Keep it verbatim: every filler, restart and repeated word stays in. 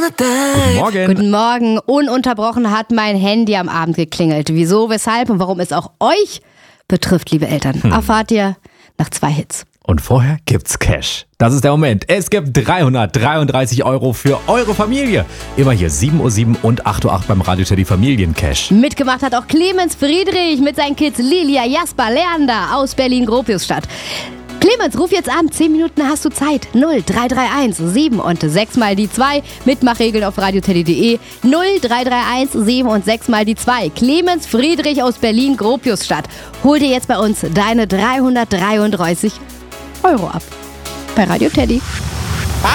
Guten Morgen. Guten Morgen. Ununterbrochen hat mein Handy am Abend geklingelt. Wieso, weshalb und warum es auch euch betrifft, liebe Eltern, hm. erfahrt ihr nach zwei Hits. Und vorher gibt's Cash. Das ist der Moment. Es gibt dreihundertdreiunddreißig Euro für eure Familie. Immer hier sieben Uhr sieben und acht Uhr acht beim Radio Teddy Familiencash. Mitgemacht hat auch Clemens Friedrich mit seinen Kids Lilia, Jasper, Leander aus Berlin-Gropiusstadt. Clemens, ruf jetzt an. Zehn Minuten hast du Zeit. null drei drei eins sieben und sechs mal die zwei. Mitmachregeln auf radioteddy punkt de. null drei drei eins sieben und sechs mal die zwei. Clemens Friedrich aus Berlin-Gropiusstadt. Hol dir jetzt bei uns deine dreihundertdreiunddreißig Euro ab. Bei Radio Teddy.